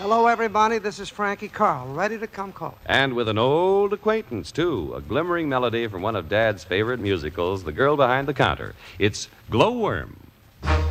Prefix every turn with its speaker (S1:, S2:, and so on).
S1: Hello, everybody. This is Frankie Carl, ready to come call.
S2: And with an old acquaintance, too, a glimmering melody from one of Dad's favorite musicals, The Girl Behind the Counter. It's Glowworm.